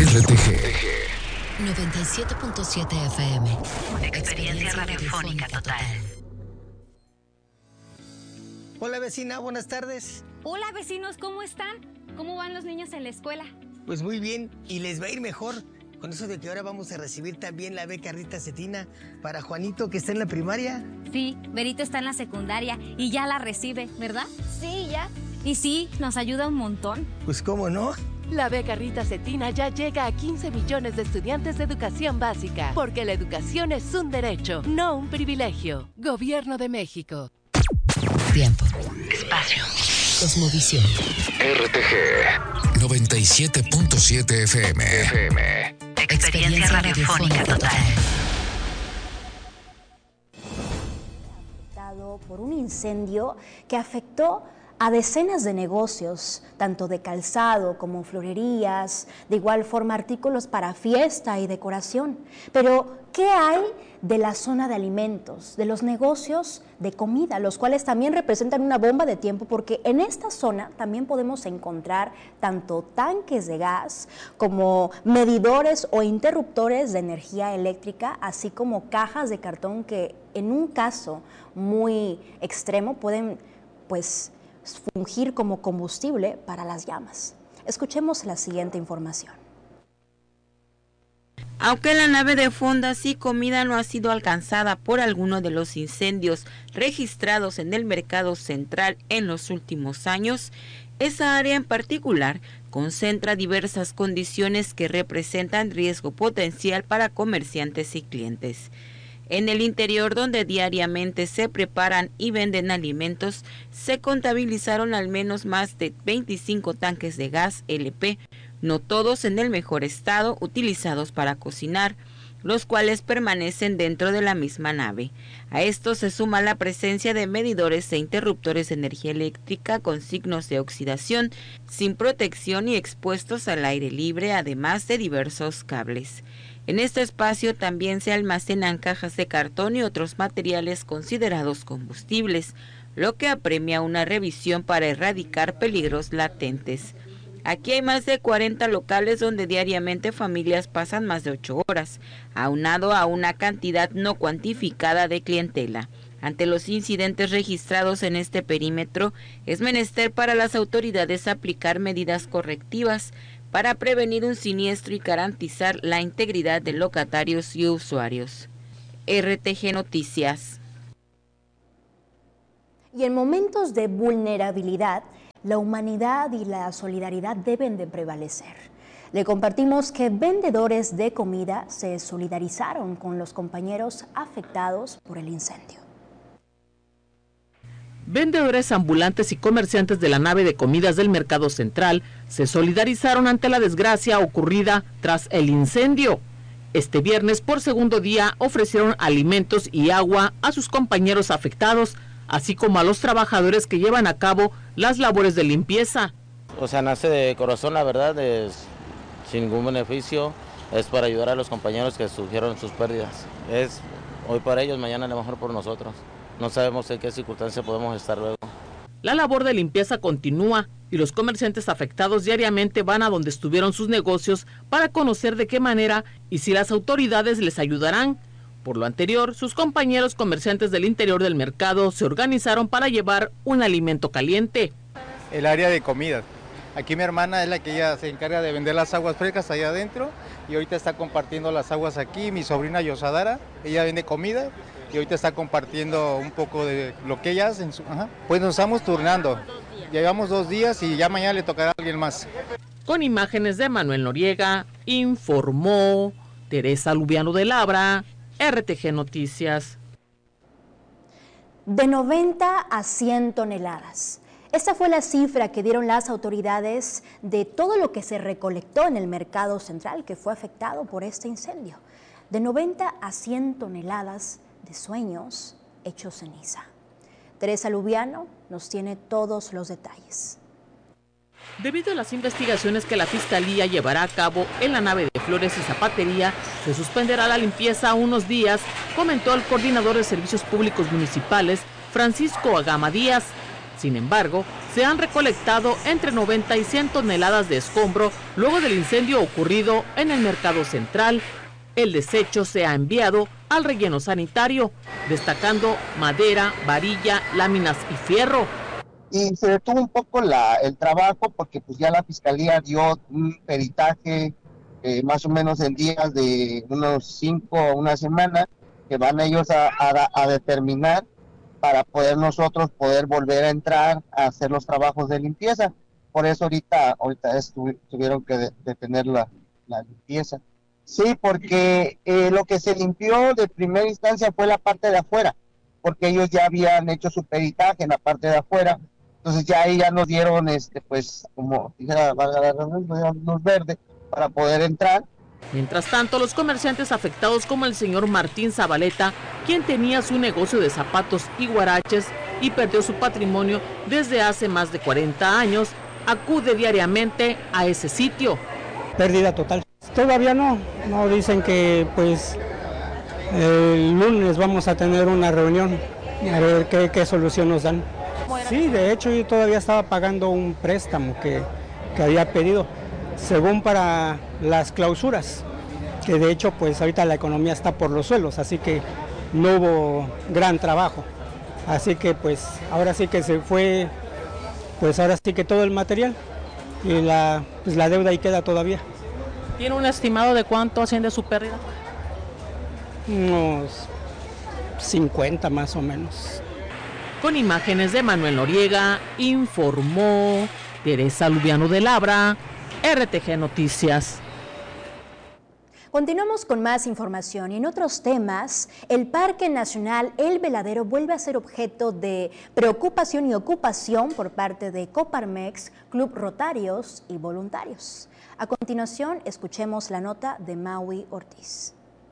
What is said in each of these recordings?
RTG 97.7 FM. Experiencia radiofónica total. Hola vecina, buenas tardes. Hola vecinos, ¿cómo están? ¿Cómo van los niños en la escuela? Pues muy bien, y les va a ir mejor con eso de que ahora vamos a recibir también la beca Rita Cetina para Juanito, que está en la primaria. Sí, Berito está en la secundaria y ya la recibe, ¿verdad? Sí, ya. Y sí, nos ayuda un montón. Pues cómo no. La beca Rita Cetina ya llega a 15 millones de estudiantes de educación básica, porque la educación es un derecho, no un privilegio. Gobierno de México. Tiempo. Espacio. Cosmovisión. RTG 97.7 FM. Experiencia radiofónica total. Afectado por un incendio que afectó a decenas de negocios, tanto de calzado como florerías, de igual forma artículos para fiesta y decoración. Pero, ¿qué hay de la zona de alimentos, de los negocios de comida, los cuales también representan una bomba de tiempo? Porque en esta zona también podemos encontrar tanto tanques de gas como medidores o interruptores de energía eléctrica, así como cajas de cartón que en un caso muy extremo pueden, fungir como combustible para las llamas. Escuchemos la siguiente información. Aunque la nave de fondas y comida no ha sido alcanzada por alguno de los incendios registrados en el mercado central en los últimos años, esa área en particular concentra diversas condiciones que representan riesgo potencial para comerciantes y clientes. En el interior, donde diariamente se preparan y venden alimentos, se contabilizaron al menos más de 25 tanques de gas LP, no todos en el mejor estado, utilizados para cocinar, los cuales permanecen dentro de la misma nave. A esto se suma la presencia de medidores e interruptores de energía eléctrica con signos de oxidación, sin protección y expuestos al aire libre, además de diversos cables. En este espacio también se almacenan cajas de cartón y otros materiales considerados combustibles, lo que apremia una revisión para erradicar peligros latentes. Aquí hay más de 40 locales donde diariamente familias pasan más de 8 horas, aunado a una cantidad no cuantificada de clientela. Ante los incidentes registrados en este perímetro, es menester para las autoridades aplicar medidas correctivas para prevenir un siniestro y garantizar la integridad de locatarios y usuarios. RTG Noticias. Y en momentos de vulnerabilidad, la humanidad y la solidaridad deben de prevalecer. Le compartimos que vendedores de comida se solidarizaron con los compañeros afectados por el incendio. Vendedores ambulantes y comerciantes de la nave de comidas del Mercado Central se solidarizaron ante la desgracia ocurrida tras el incendio. Este viernes, por segundo día, ofrecieron alimentos y agua a sus compañeros afectados, así como a los trabajadores que llevan a cabo las labores de limpieza. O sea, nace de corazón, la verdad, sin ningún beneficio, es para ayudar a los compañeros que sufrieron sus pérdidas. Es hoy para ellos, mañana a lo mejor por nosotros. No sabemos en qué circunstancia podemos estar luego. La labor de limpieza continúa y los comerciantes afectados diariamente van a donde estuvieron sus negocios para conocer de qué manera y si las autoridades les ayudarán. Por lo anterior, sus compañeros comerciantes del interior del mercado se organizaron para llevar un alimento caliente. El área de comida. Aquí mi hermana es la que ella se encarga de vender las aguas frescas allá adentro y ahorita está compartiendo las aguas aquí. Mi sobrina Yosadara, ella vende comida y ahorita está compartiendo un poco de lo que ella hace. Pues nos estamos turnando. Llevamos 2 días y ya mañana le tocará a alguien más. Con imágenes de Manuel Noriega, informó Teresa Lubiano de Labra, RTG Noticias. De 90 a 100 toneladas. Esta fue la cifra que dieron las autoridades de todo lo que se recolectó en el Mercado Central que fue afectado por este incendio. De 90 a 100 toneladas de sueños hechos ceniza. Teresa Lubiano nos tiene todos los detalles. Debido a las investigaciones que la Fiscalía llevará a cabo en la nave de flores y zapatería, se suspenderá la limpieza unos días, comentó el coordinador de Servicios Públicos Municipales, Francisco Agama Díaz. Sin embargo, se han recolectado entre 90 y 100 toneladas de escombro luego del incendio ocurrido en el mercado central. El desecho se ha enviado al relleno sanitario, destacando madera, varilla, láminas y fierro. Y se detuvo un poco el trabajo porque pues ya la fiscalía dio un peritaje más o menos en días de unos 5 o una semana, que van ellos a determinar para nosotros poder volver a entrar a hacer los trabajos de limpieza. Por eso ahorita tuvieron que detener la limpieza. Sí, porque lo que se limpió de primera instancia fue la parte de afuera, porque ellos ya habían hecho su peritaje en la parte de afuera. Entonces ya ahí ya nos dieron, pues como dijera, luz verde para poder entrar. Mientras tanto, los comerciantes afectados como el señor Martín Zabaleta, quien tenía su negocio de zapatos y guaraches y perdió su patrimonio desde hace más de 40 años, acude diariamente a ese sitio. Pérdida total. Todavía no dicen que pues el lunes vamos a tener una reunión a ver qué solución nos dan. Sí, de hecho yo todavía estaba pagando un préstamo que había pedido, según para las clausuras, que de hecho pues ahorita la economía está por los suelos, así que no hubo gran trabajo, así que pues ahora sí que se fue, pues ahora sí que todo el material y la deuda ahí queda todavía. ¿Tiene un estimado de cuánto asciende su pérdida? Unos 50 más o menos. Con imágenes de Manuel Noriega, informó Teresa Lubiano de Labra, RTG Noticias. Continuamos con más información y en otros temas, el Parque Nacional El Veladero vuelve a ser objeto de preocupación y ocupación por parte de Coparmex, Club Rotarios y voluntarios. A continuación, escuchemos la nota de Maui Ortiz.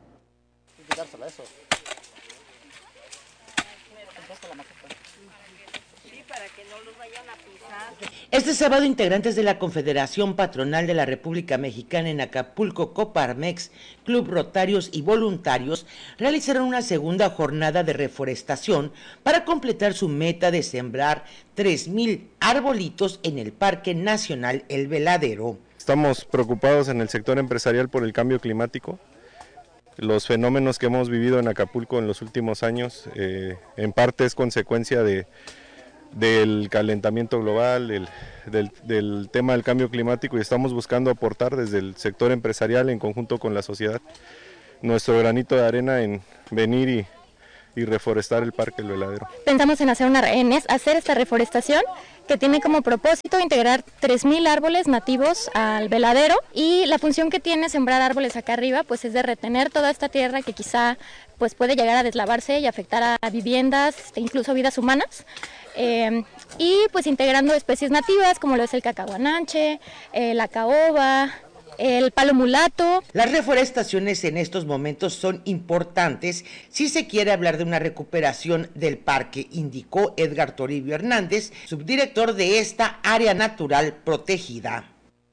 Este sábado, integrantes de la Confederación Patronal de la República Mexicana en Acapulco, Coparmex, Club Rotarios y Voluntarios, realizaron una segunda jornada de reforestación para completar su meta de sembrar 3,000 arbolitos en el Parque Nacional El Veladero. Estamos preocupados en el sector empresarial por el cambio climático. Los fenómenos que hemos vivido en Acapulco en los últimos años, en parte es consecuencia del calentamiento global, del tema del cambio climático, y estamos buscando aportar desde el sector empresarial en conjunto con la sociedad nuestro granito de arena en venir y reforestar el Parque El Veladero. Pensamos en hacer esta reforestación que tiene como propósito integrar 3,000 árboles nativos al veladero, y la función que tiene sembrar árboles acá arriba pues es de retener toda esta tierra que quizá pues puede llegar a deslavarse y afectar a viviendas, incluso vidas humanas. Y pues integrando especies nativas como lo es el cacahuananche, la caoba, el palo mulato. Las reforestaciones en estos momentos son importantes si se quiere hablar de una recuperación del parque, indicó Edgar Toribio Hernández, subdirector de esta área natural protegida.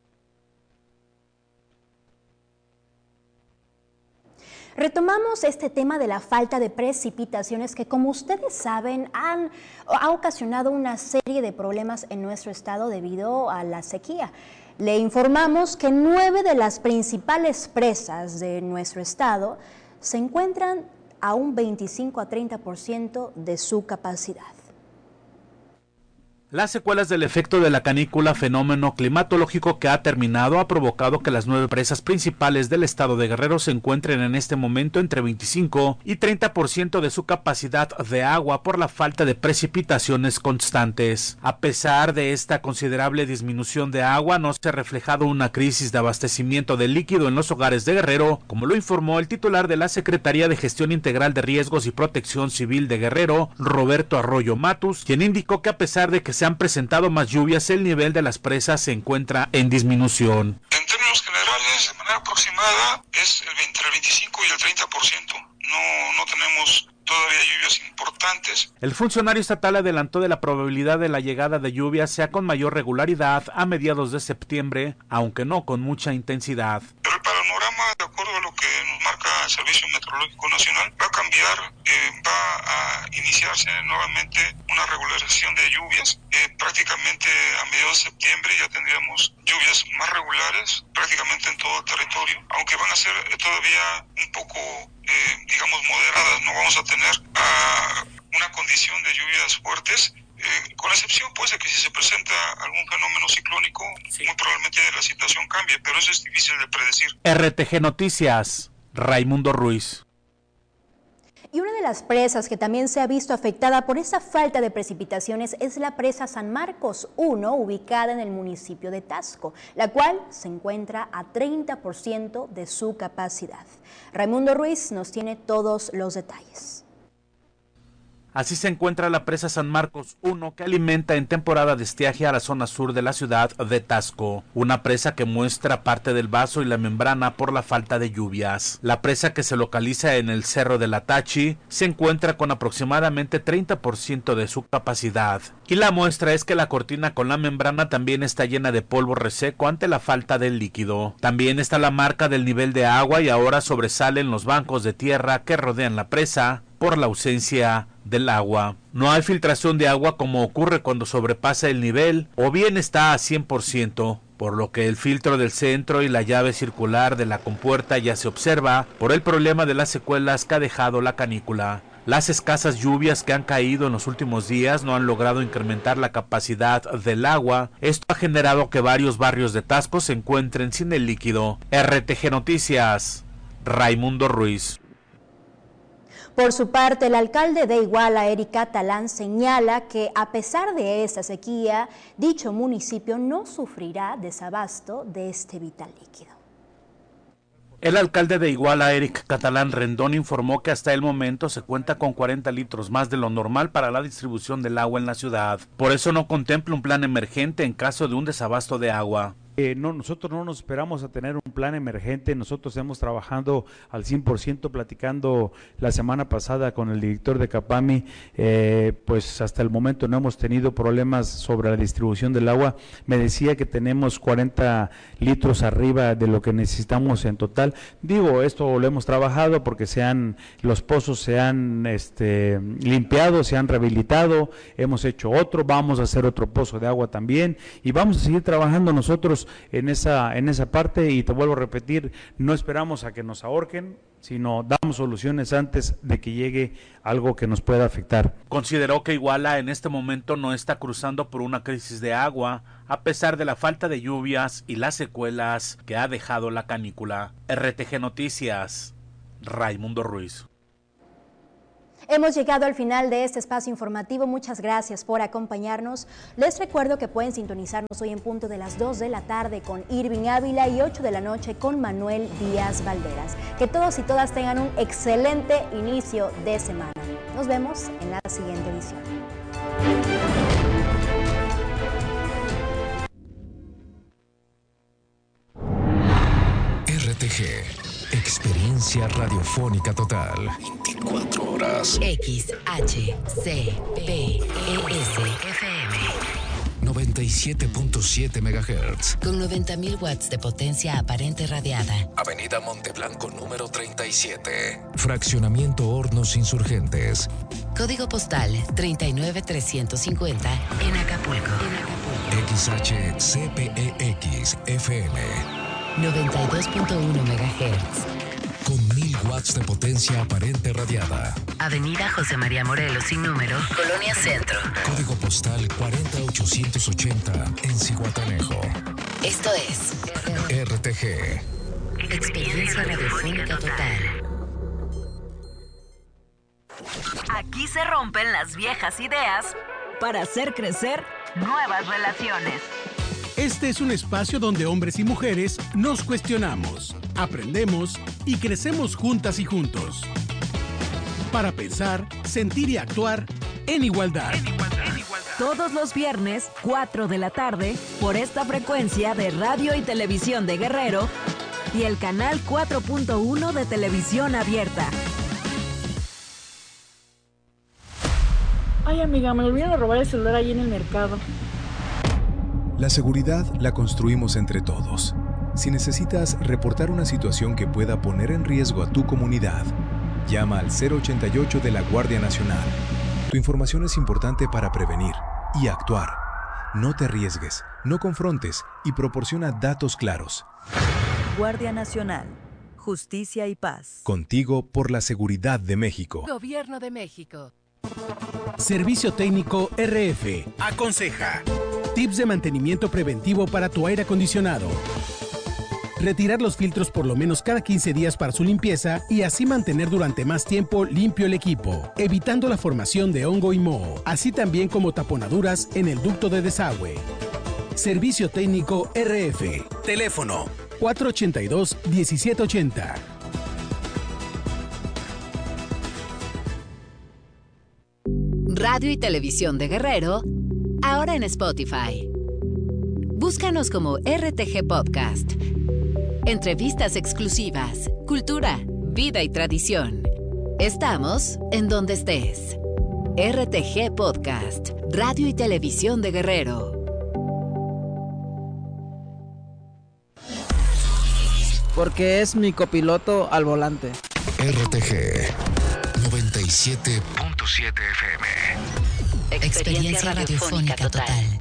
Retomamos este tema de la falta de precipitaciones que, como ustedes saben, ha ocasionado una serie de problemas en nuestro estado debido a la sequía. Le informamos que 9 de las principales presas de nuestro estado se encuentran a un 25 a 30% de su capacidad. Las secuelas del efecto de la canícula, fenómeno climatológico que ha terminado, ha provocado que las 9 presas principales del estado de Guerrero se encuentren en este momento entre 25 y 30% de su capacidad de agua por la falta de precipitaciones constantes. A pesar de esta considerable disminución de agua, no se ha reflejado una crisis de abastecimiento de líquido en los hogares de Guerrero, como lo informó el titular de la Secretaría de Gestión Integral de Riesgos y Protección Civil de Guerrero, Roberto Arroyo Matus, quien indicó que a pesar de que se han presentado más lluvias, el nivel de las presas se encuentra en disminución. En términos generales, de manera aproximada, es entre el 25 y el 30%. No tenemos todavía lluvias importantes. El funcionario estatal adelantó de la probabilidad de la llegada de lluvias sea con mayor regularidad a mediados de septiembre, aunque no con mucha intensidad. Pero el panorama panorama, de acuerdo a lo que nos marca el Servicio Meteorológico Nacional, va a cambiar, va a iniciarse nuevamente una regularización de lluvias. Prácticamente a mediados de septiembre ya tendríamos lluvias más regulares prácticamente en todo el territorio, aunque van a ser todavía un poco, digamos, moderadas. No vamos a tener una condición de lluvias fuertes, con excepción pues de que si se presenta algún fenómeno ciclónico, muy probablemente la situación cambie, pero eso es difícil de predecir. RTG Noticias, Raimundo Ruiz. Y una de las presas que también se ha visto afectada por esa falta de precipitaciones es la presa San Marcos 1, ubicada en el municipio de Taxco, la cual se encuentra a 30% de su capacidad. Raimundo Ruiz nos tiene todos los detalles. Así se encuentra la presa San Marcos 1, que alimenta en temporada de estiaje a la zona sur de la ciudad de Taxco. Una presa que muestra parte del vaso y la membrana por la falta de lluvias. La presa, que se localiza en el Cerro de la Tachi, se encuentra con aproximadamente 30% de su capacidad. Y la muestra es que la cortina con la membrana también está llena de polvo reseco ante la falta del líquido. También está la marca del nivel de agua y ahora sobresalen los bancos de tierra que rodean la presa por la ausencia del agua. No hay filtración de agua como ocurre cuando sobrepasa el nivel o bien está a 100%, por lo que el filtro del centro y la llave circular de la compuerta ya se observa por el problema de las secuelas que ha dejado la canícula. Las escasas lluvias que han caído en los últimos días no han logrado incrementar la capacidad del agua. Esto ha generado que varios barrios de Taxco se encuentren sin el líquido. RTG Noticias, Raimundo Ruiz. Por su parte, el alcalde de Iguala, Eric Catalán, señala que a pesar de esta sequía, dicho municipio no sufrirá desabasto de este vital líquido. El alcalde de Iguala, Eric Catalán Rendón, informó que hasta el momento se cuenta con 40 litros más de lo normal para la distribución del agua en la ciudad. Por eso no contempla un plan emergente en caso de un desabasto de agua. Nosotros no nos esperamos a tener un plan emergente. Nosotros hemos trabajado al 100%, platicando la semana pasada con el director de Capami, pues hasta el momento no hemos tenido problemas sobre la distribución del agua. Me decía que tenemos 40 litros arriba de lo que necesitamos en total. Digo, esto lo hemos trabajado porque los pozos se han limpiado, se han rehabilitado, hemos hecho otro, vamos a hacer otro pozo de agua también y vamos a seguir trabajando nosotros en esa parte. Y te vuelvo a repetir, no esperamos a que nos ahorquen, sino damos soluciones antes de que llegue algo que nos pueda afectar. Consideró que Iguala en este momento no está cruzando por una crisis de agua, a pesar de la falta de lluvias y las secuelas que ha dejado la canícula. RTG Noticias, Raimundo Ruiz. Hemos llegado al final de este espacio informativo. Muchas gracias por acompañarnos. Les recuerdo que pueden sintonizarnos hoy en punto de las 2 de la tarde con Irving Ávila y 8 de la noche con Manuel Díaz Valderas. Que todos y todas tengan un excelente inicio de semana. Nos vemos en la siguiente edición. RTG, experiencia radiofónica total. 24 horas. XHCPES-FM 97.7 MHz. con 90.000 watts de potencia aparente radiada. Avenida Monteblanco número 37. Fraccionamiento Hornos Insurgentes. Código postal 39350 en Acapulco. XHCPEX-FM 92.1 MHz. Con 1000 watts de potencia aparente radiada. Avenida José María Morelos sin número, Colonia Centro. Código postal 40880 en Zihuatanejo. Esto es RTG. Experiencia radiofónica total. Aquí se rompen las viejas ideas para hacer crecer nuevas relaciones. Este es un espacio donde hombres y mujeres nos cuestionamos, aprendemos y crecemos juntas y juntos. Para pensar, sentir y actuar en igualdad. Todos los viernes, 4 de la tarde, por esta frecuencia de Radio y Televisión de Guerrero y el canal 4.1 de Televisión Abierta. Ay, amiga, me olvidaron robar el celular ahí en el mercado. La seguridad la construimos entre todos. Si necesitas reportar una situación que pueda poner en riesgo a tu comunidad, llama al 088 de la Guardia Nacional. Tu información es importante para prevenir y actuar. No te arriesgues, no confrontes y proporciona datos claros. Guardia Nacional. Justicia y paz. Contigo por la seguridad de México. Gobierno de México. Servicio Técnico RF. Aconseja. Tips de mantenimiento preventivo para tu aire acondicionado. Retirar los filtros por lo menos cada 15 días para su limpieza y así mantener durante más tiempo limpio el equipo, evitando la formación de hongo y moho, así también como taponaduras en el ducto de desagüe. Servicio Técnico RF. Teléfono 482-1780. Radio y Televisión de Guerrero, ahora en Spotify. Búscanos como RTG Podcast. Entrevistas exclusivas, cultura, vida y tradición. Estamos en donde estés. RTG Podcast, Radio y Televisión de Guerrero. Porque es mi copiloto al volante. RTG 97.7 FM. Experiencia radiofónica total.